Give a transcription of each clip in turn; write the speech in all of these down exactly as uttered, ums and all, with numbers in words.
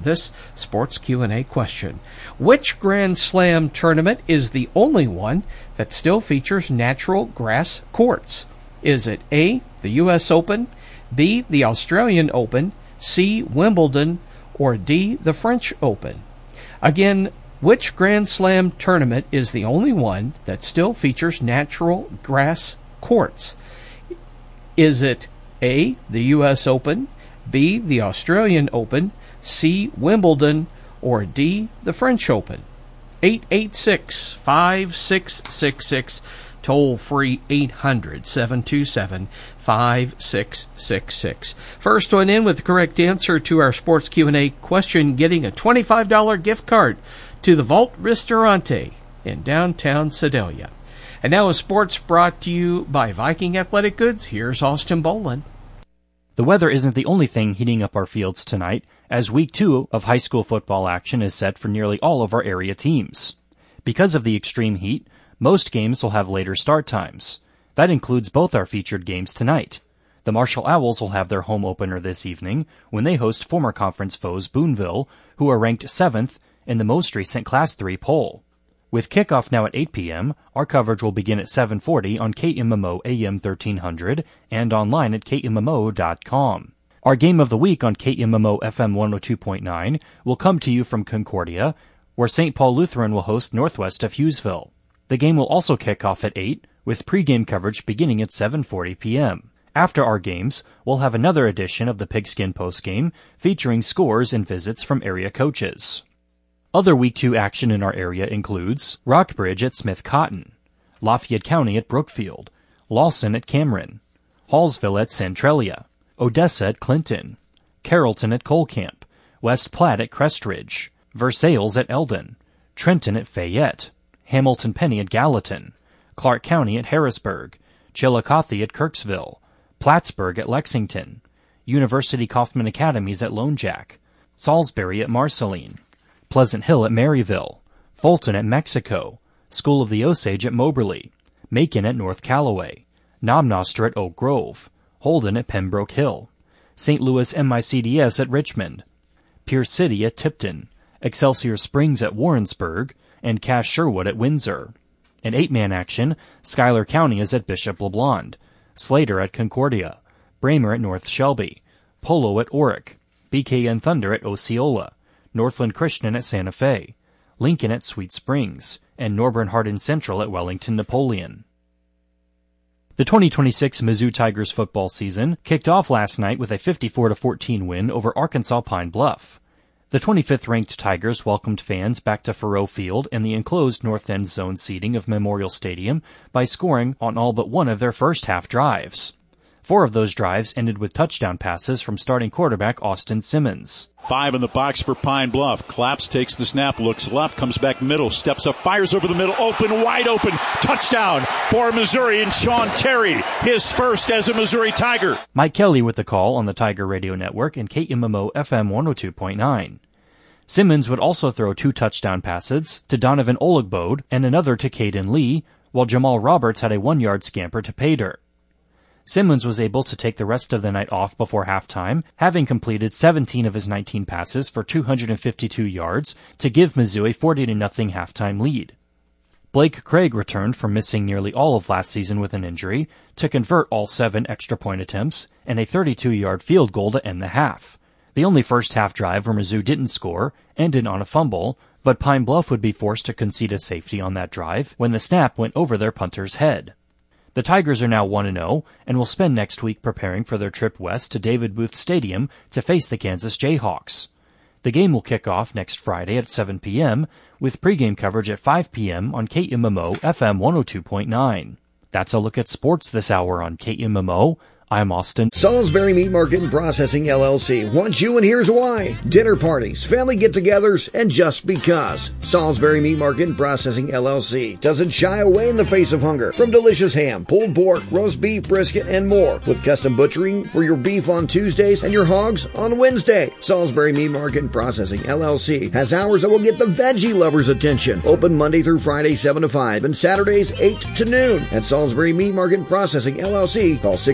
this sports Q and A question. Which Grand Slam tournament is the only one that still features natural grass courts? Is it A, the U S Open, B, the Australian Open, C, Wimbledon, or D, the French Open? Again, which Grand Slam tournament is the only one that still features natural grass courts? Is it A, the U S Open, B, the Australian Open, C, Wimbledon, or D, the French Open? eight eight six, five six six six, toll free eight hundred, seven two seven, five six six six. First one in with the correct answer to our sports Q and A question, getting a twenty-five dollars gift card to the Vault Ristorante in downtown Sedalia. And now a sports brought to you by Viking Athletic Goods. Here's Austin Bolin. The weather isn't the only thing heating up our fields tonight, as week two of high school football action is set for nearly all of our area teams. Because of the extreme heat, most games will have later start times. That includes both our featured games tonight. The Marshall Owls will have their home opener this evening when they host former conference foes Boonville, who are ranked seventh in the most recent Class three poll. With kickoff now at eight p.m., our coverage will begin at seven forty on K M M O A M thirteen hundred and online at K M M O dot com. Our game of the week on K M M O F M one oh two point nine will come to you from Concordia, where Saint Paul Lutheran will host Northwest of Hughesville. The game will also kick off at eight, with pregame coverage beginning at seven forty p.m. After our games, we'll have another edition of the Pigskin Postgame, featuring scores and visits from area coaches. Other Week two action in our area includes Rockbridge at Smith Cotton, Lafayette County at Brookfield, Lawson at Cameron, Hallsville at Centralia, Odessa at Clinton, Carrollton at Colcamp, West Platte at Crestridge, Versailles at Eldon, Trenton at Fayette, Hamilton Penny at Gallatin, Clark County at Harrisburg, Chillicothe at Kirksville, Plattsburgh at Lexington, University Kaufman Academies at Lone Jack, Salisbury at Marceline, Pleasant Hill at Maryville, Fulton at Mexico, School of the Osage at Moberly, Macon at North Callaway, Nomnoster at Oak Grove, Holden at Pembroke Hill, Saint Louis M I C D S at Richmond, Pierce City at Tipton, Excelsior Springs at Warrensburg, and Cass Sherwood at Windsor. In eight-man action, Schuyler County is at Bishop LeBlond, Slater at Concordia, Bramer at North Shelby, Polo at Orick, B K N Thunder at Osceola, Northland Christian at Santa Fe, Lincoln at Sweet Springs, and Norburn Hardin Central at Wellington Napoleon. The twenty twenty-six Mizzou Tigers football season kicked off last night with a fifty-four to fourteen win over Arkansas Pine Bluff. The twenty-fifth ranked Tigers welcomed fans back to Faurot Field and the enclosed north end zone seating of Memorial Stadium by scoring on all but one of their first half drives. Four of those drives ended with touchdown passes from starting quarterback Austin Simmons. Five in the box for Pine Bluff. Claps takes the snap, looks left, comes back middle, steps up, fires over the middle, open, wide open. Touchdown for Missouri and Sean Terry, his first as a Missouri Tiger. Mike Kelly with the call on the Tiger Radio Network and K M M O F M one oh two point nine. Simmons would also throw two touchdown passes to Donovan Olegbode and another to Caden Lee, while Jamal Roberts had a one-yard scamper to pay dirt. Simmons was able to take the rest of the night off before halftime, having completed seventeen of his nineteen passes for two hundred fifty-two yards to give Mizzou a forty to nothing halftime lead. Blake Craig returned from missing nearly all of last season with an injury to convert all seven extra point attempts and a thirty-two-yard field goal to end the half. The only first half drive where Mizzou didn't score ended on a fumble, but Pine Bluff would be forced to concede a safety on that drive when the snap went over their punter's head. The Tigers are now one and oh and will spend next week preparing for their trip west to David Booth Stadium to face the Kansas Jayhawks. The game will kick off next Friday at seven p.m. with pregame coverage at five p.m. on K M M O F M one oh two point nine. That's a look at sports this hour on K M M O. I'm Austin. Salisbury Meat Market and Processing, L L C wants you, and here's why. Dinner parties, family get-togethers, and just because. Salisbury Meat Market and Processing, L L C doesn't shy away in the face of hunger. From delicious ham, pulled pork, roast beef, brisket, and more. With custom butchering for your beef on Tuesdays and your hogs on Wednesday. Salisbury Meat Market and Processing, L L C has hours that will get the veggie lovers' attention. Open Monday through Friday, seven to five, and Saturdays, eight to noon. At Salisbury Meat Market and Processing, L L C, call six six zero,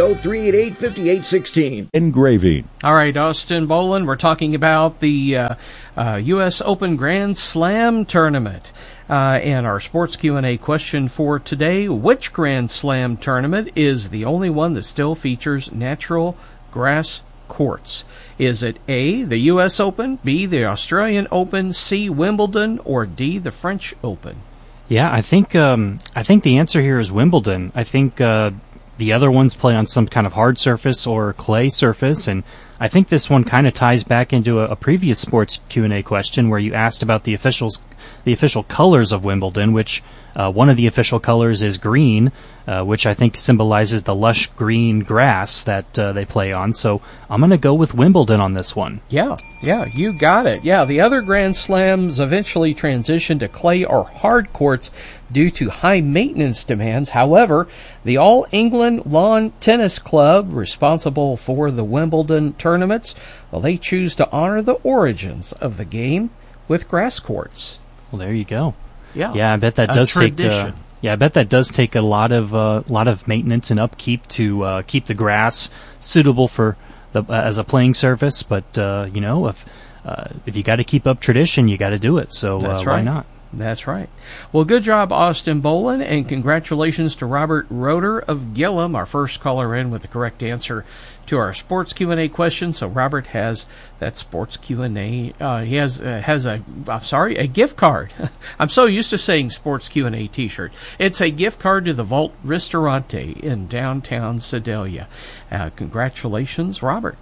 oh, three eight eight, five eight one six. Engraving. All right, Austin Boland, we're talking about the uh, uh, U S Open Grand Slam tournament. Uh, and our sports Q and A question for today, which Grand Slam tournament is the only one that still features natural grass courts? Is it A, the U S Open, B, the Australian Open, C, Wimbledon, or D, the French Open? Yeah, I think um, I think the answer here is Wimbledon. I think uh, the other ones play on some kind of hard surface or clay surface, and I think this one kind of ties back into a, a previous sports Q and A question where you asked about the officials, the official colors of Wimbledon, which uh, one of the official colors is green, uh, which I think symbolizes the lush green grass that uh, they play on. So I'm going to go with Wimbledon on this one. Yeah, yeah, you got it. Yeah, the other Grand Slams eventually transitioned to clay or hard courts due to high maintenance demands. However, the All England Lawn Tennis Club, responsible for the Wimbledon tournaments, well, they choose to honor the origins of the game with grass courts. Well, there you go. Yeah, yeah, I bet that a does tradition. take. Uh, yeah, I bet that does take a lot of uh, lot of maintenance and upkeep to uh, keep the grass suitable for the uh, as a playing surface. But uh, you know, if uh, if you got to keep up tradition, you got to do it. So That's uh, right. why not? That's right. Well, good job, Austin Boland, and congratulations to Robert Roeder of Gillum, our first caller in with the correct answer to our sports Q and A question. So Robert has that sports Q and A. Uh, he has uh, has a I'm sorry a gift card. I'm so used to saying sports Q and A T-shirt. It's a gift card to the Vault Ristorante in downtown Sedalia. Uh, congratulations, Robert.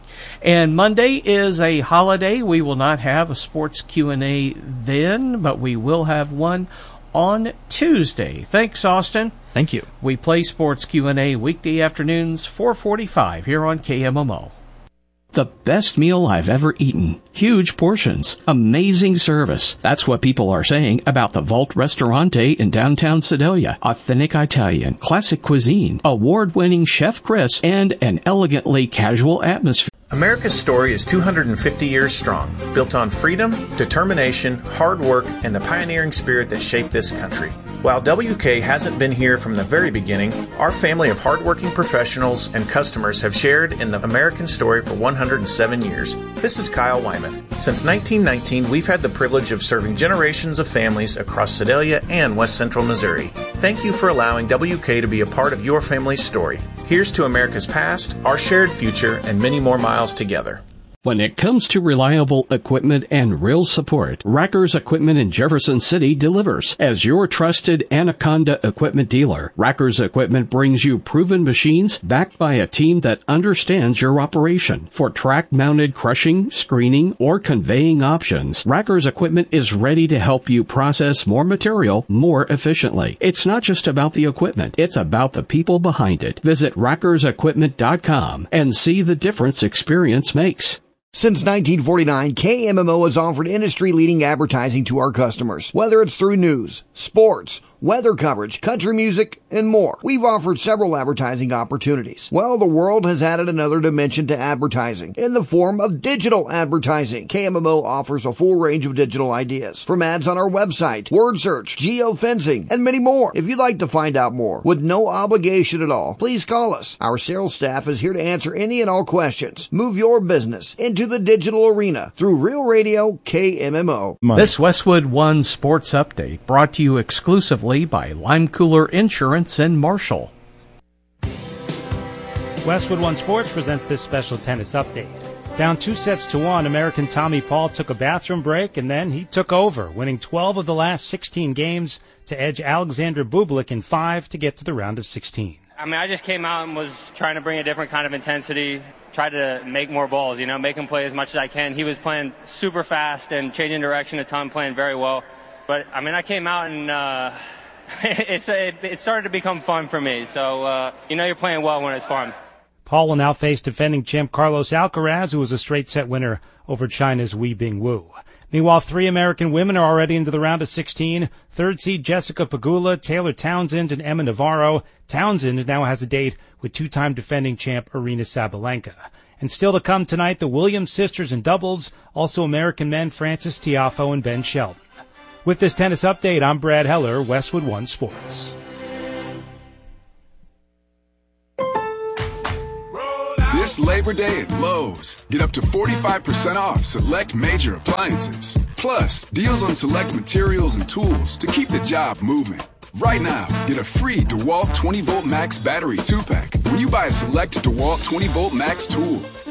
And Monday is a holiday. We will not have a sports Q and A then, but we will have one on Tuesday. Thanks, Austin. Thank you. We play sports Q and A weekday afternoons, four forty-five here on K M M O. The best meal I've ever eaten. Huge portions. Amazing service. That's what people are saying about the Vault Ristorante in downtown Sedalia. Authentic Italian, classic cuisine, award-winning Chef Chris, and an elegantly casual atmosphere. America's story is two hundred fifty years strong, built on freedom, determination, hard work, and the pioneering spirit that shaped this country. While W K hasn't been here from the very beginning, our family of hardworking professionals and customers have shared in the American story for one hundred seven years. This is Kyle Wymuth. Since nineteen nineteen, we've had the privilege of serving generations of families across Sedalia and West Central Missouri. Thank you for allowing W K to be a part of your family's story. Here's to America's past, our shared future, and many more miles together. When it comes to reliable equipment and real support, Rackers Equipment in Jefferson City delivers. As your trusted Anaconda equipment dealer, Rackers Equipment brings you proven machines backed by a team that understands your operation. For track-mounted crushing, screening, or conveying options, Rackers Equipment is ready to help you process more material more efficiently. It's not just about the equipment, it's about the people behind it. Visit rackers equipment dot com and see the difference experience makes. Since nineteen forty-nine, K M M O has offered industry-leading advertising to our customers. Whether it's through news, sports, weather coverage, country music, and more. We've offered several advertising opportunities. Well, the world has added another dimension to advertising in the form of digital advertising. K M M O offers a full range of digital ideas, from ads on our website, word search, geofencing, and many more. If you'd like to find out more with no obligation at all, please call us. Our sales staff is here to answer any and all questions. Move your business into the digital arena through Real Radio K M M O. Money. This Westwood One Sports Update brought to you exclusively by Lime Cooler Insurance in Marshall. Westwood One Sports presents this special tennis update. Down two sets to one, American Tommy Paul took a bathroom break, and then he took over, winning twelve of the last sixteen games to edge Alexander Bublik in five to get to the round of sixteen. I mean, I just came out and was trying to bring a different kind of intensity, try to make more balls, you know, make him play as much as I can. He was playing super fast and changing direction a ton, playing very well. But, I mean, I came out and uh, it's, it, it started to become fun for me. So, uh, you know you're playing well when it's fun. Paul will now face defending champ Carlos Alcaraz, who was a straight-set winner over China's Wei Bingwu. Meanwhile, three American women are already into the round of sixteen. Third seed Jessica Pegula, Taylor Townsend, and Emma Navarro. Townsend now has a date with two-time defending champ Aryna Sabalenka. And still to come tonight, the Williams sisters in doubles, also American men Francis Tiafoe and Ben Shelton. With this tennis update, I'm Brad Heller, Westwood One Sports. This Labor Day at Lowe's, get up to forty-five percent off select major appliances. Plus, deals on select materials and tools to keep the job moving. Right now, get a free DeWalt twenty volt Max battery two pack when you buy a select DeWalt twenty volt Max tool.